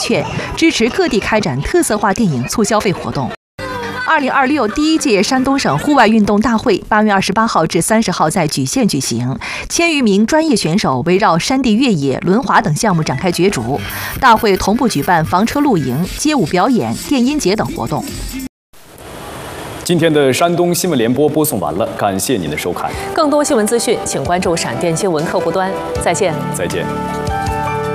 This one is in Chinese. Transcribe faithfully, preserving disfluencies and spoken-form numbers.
券，支持各地开展特色化电影促消费活动。二零二六第一届山东省户外运动大会八月二十八号至三十号在莒县举行，千余名专业选手围绕山地越野、轮滑等项目展开角逐。大会同步举办房车露营、街舞表演、电音节等活动。 今天的山东新闻联播播送完了，感谢您的收看。 更多新闻资讯，请关注闪电新闻客户端。再见。 再见。